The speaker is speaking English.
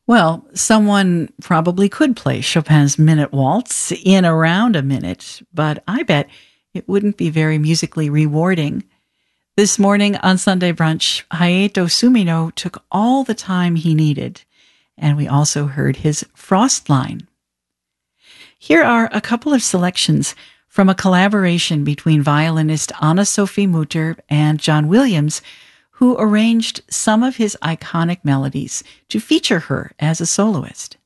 Well, someone probably could play Chopin's Minute Waltz in around a minute, but I bet it wouldn't be very musically rewarding. This morning on Sunday Brunch, Hayato Sumino took all the time he needed, and we also heard his Frost line. Here are a couple of selections from a collaboration between violinist Anna-Sophie Mutter and John Williams, who arranged some of his iconic melodies to feature her as a soloist.